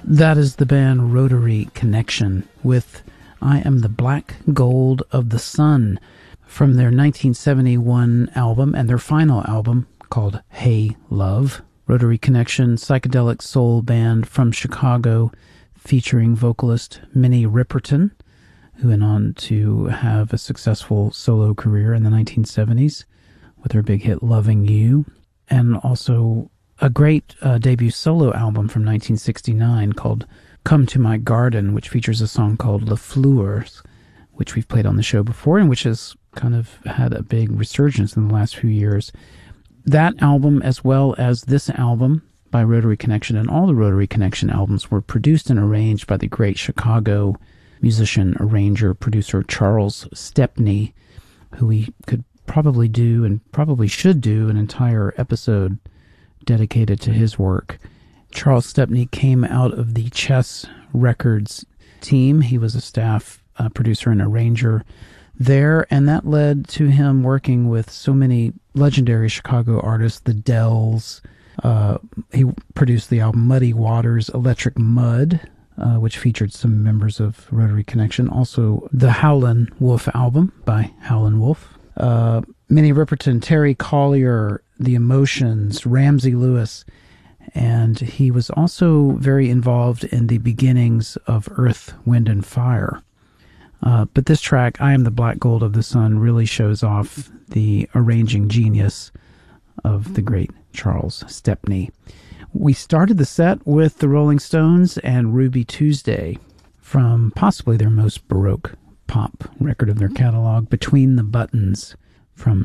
That is the band Rotary Connection with I Am the Black Gold of the Sun from their 1971 album and their final album called Hey Love. Rotary Connection, psychedelic soul band from Chicago featuring vocalist Minnie Riperton, who went on to have a successful solo career in the 1970s with her big hit Loving You, and also a great debut solo album from 1969 called Come to My Garden, which features a song called Le Fleurs, which we've played on the show before and which has kind of had a big resurgence in the last few years. That album, as well as this album by Rotary Connection, and all the Rotary Connection albums, were produced and arranged by the great Chicago musician, arranger, producer Charles Stepney, who we could probably do and probably should do an entire episode dedicated to his work. Charles Stepney came out of the Chess Records team. He was a staff producer and arranger there, and that led to him working with so many legendary Chicago artists, the Dells. He produced the album Muddy Waters, Electric Mud, which featured some members of Rotary Connection. Also, the Howlin' Wolf album by Howlin' Wolf. Minnie Riperton, Terry Collier, The Emotions, Ramsey Lewis, and he was also very involved in the beginnings of Earth, Wind, and Fire. But this track, I Am the Black Gold of the Sun, really shows off the arranging genius of the great Charles Stepney. We started the set with the Rolling Stones and Ruby Tuesday from possibly their most Baroque pop record of their catalog, Between the Buttons, from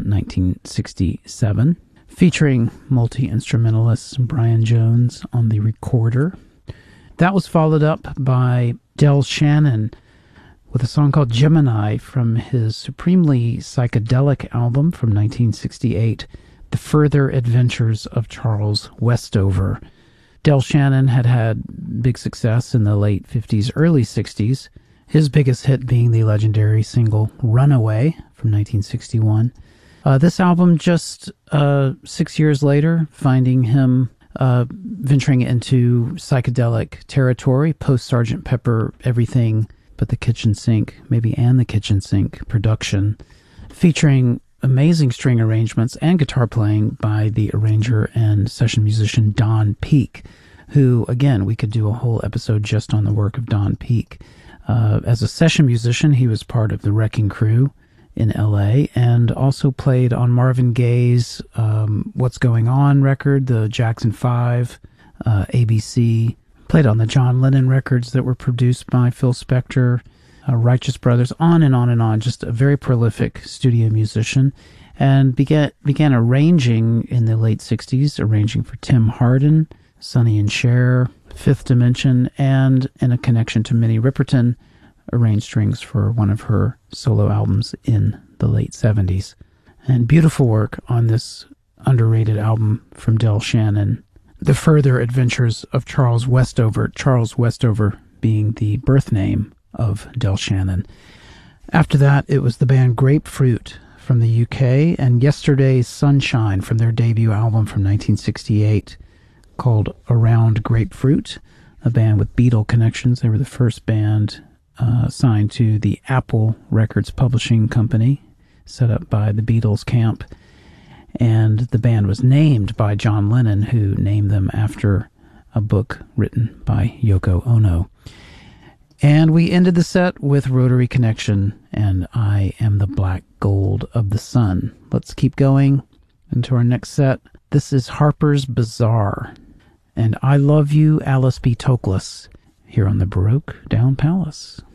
1967, featuring multi-instrumentalist Brian Jones on the recorder. That was followed up by Del Shannon with a song called Gemini from his supremely psychedelic album from 1968, The Further Adventures of Charles Westover. Del Shannon had had big success in the late 50s, early 60s, his biggest hit being the legendary single Runaway from 1961. This album just 6 years later, finding him venturing into psychedelic territory, post-Sgt. Pepper, everything but the kitchen sink, maybe and the kitchen sink production, featuring amazing string arrangements and guitar playing by the arranger and session musician Don Peake, who, again, we could do a whole episode just on the work of Don Peake. As a session musician, he was part of the Wrecking Crew in L.A. and also played on Marvin Gaye's What's Going On record, the Jackson 5, ABC, played on the John Lennon records that were produced by Phil Spector, Righteous Brothers, on and on and on. Just a very prolific studio musician, and began arranging in the late 60s, arranging for Tim Hardin, Sonny and Cher, Fifth Dimension, and in a connection to Minnie Riperton, arranged strings for one of her solo albums in the late 70s. And beautiful work on this underrated album from Del Shannon, The Further Adventures of Charles Westover being the birth name of Del Shannon. After that, it was the band Grapefruit from the UK and Yesterday's Sunshine from their debut album from 1968 called Around Grapefruit, a band with Beatle connections. They were the first band signed to the Apple Records publishing company, set up by the Beatles camp. And the band was named by John Lennon, who named them after a book written by Yoko Ono. And we ended the set with Rotary Connection and I Am the Black Gold of the Sun. Let's keep going into our next set. This is Harper's Bazaar and I Love You, Alice B. Toklas, here on the Baroque Down Palace.